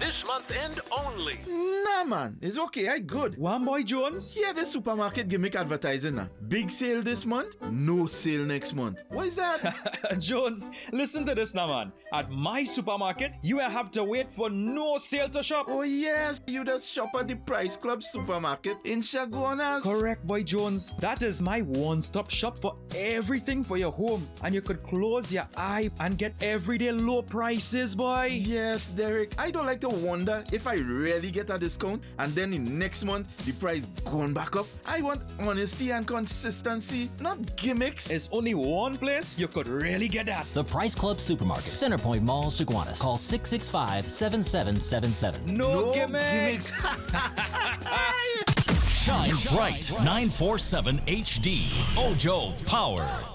this month end only. Nah, man. It's okay. I good. One boy Jones? Here, the supermarket gimmick advertising now. Big sale this month, no sale next month. What is that? Jones, listen to this now, man. At my supermarket, you will have to wait for no sale to shop. Oh, yes. You just shop at the Price Club supermarket in Chaguanas. Correct, boy Jones. That is my one-stop shop for everything for your home. And you could close your eye and get everyday low prices, boy. Yes, Derek. I don't like to wonder if I really get a discount and then in next month the price going back up. I want honesty and consistency, not gimmicks. It's only one place you could really get that. The Price Club Supermarket, Centerpoint Mall, Chaguanas. Call 665-7777. No gimmicks. Shine bright 947 HD. Ojo Power.